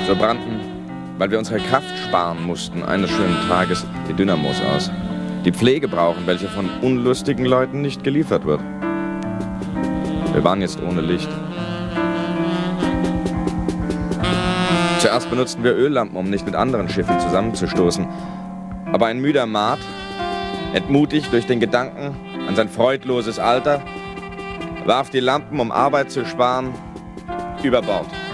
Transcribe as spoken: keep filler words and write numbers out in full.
So brannten, weil wir unsere Kraft sparen mussten, eines schönen Tages die Dynamos aus, die Pflege brauchen, welche von unlustigen Leuten nicht geliefert wird. Wir waren jetzt ohne Licht. Zuerst benutzten wir Öllampen, um nicht mit anderen Schiffen zusammenzustoßen. Aber ein müder Maat, entmutigt durch den Gedanken an sein freudloses Alter, warf die Lampen, um Arbeit zu sparen, über Bord.